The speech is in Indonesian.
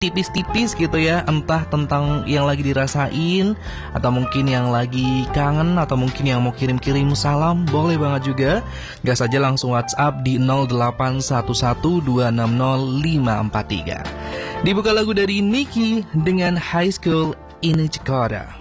tipis-tipis gitu ya, entah tentang yang lagi dirasain, atau mungkin yang lagi kangen, atau mungkin yang mau kirim-kirim salam, boleh banget juga. Gas aja langsung WhatsApp di 0811260543. Dibuka lagu dari Nicky dengan High School in Jakarta.